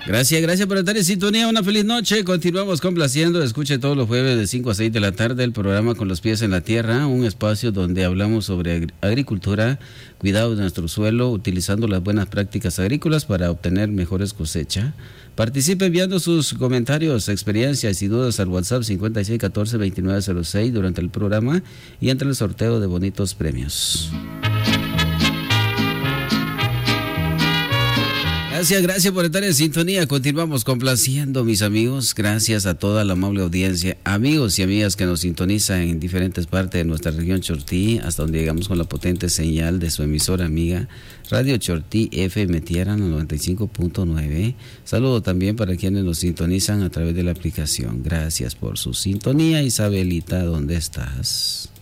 Gracias por estar en sintonía. Una feliz noche. Continuamos complaciendo. Escuche todos los jueves de 5 a 6 de la tarde el programa Con los Pies en la Tierra, un espacio donde hablamos sobre agricultura, cuidado de nuestro suelo, utilizando las buenas prácticas agrícolas para obtener mejores cosechas. Participe enviando sus comentarios, experiencias y dudas al WhatsApp 5614-2906 durante el programa y entre el sorteo de bonitos premios. Gracias por estar en sintonía. Continuamos complaciendo, mis amigos. Gracias a toda la amable audiencia, amigos y amigas que nos sintonizan en diferentes partes de nuestra región Chortí, hasta donde llegamos con la potente señal de su emisora amiga Radio Chortí FM Tierra 95.9. Saludo también para quienes nos sintonizan a través de la aplicación. Gracias por su sintonía. Isabelita, ¿dónde estás?